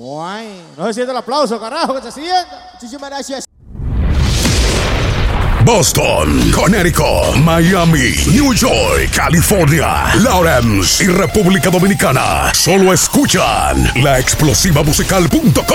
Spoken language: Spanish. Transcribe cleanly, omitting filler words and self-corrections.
Guay. No se siente el aplauso, carajo, que se sienta. Muchísimas gracias. Boston, Connecticut, Miami, New York, California, Lawrence y República Dominicana. Solo escuchan laexplosivamusical.com.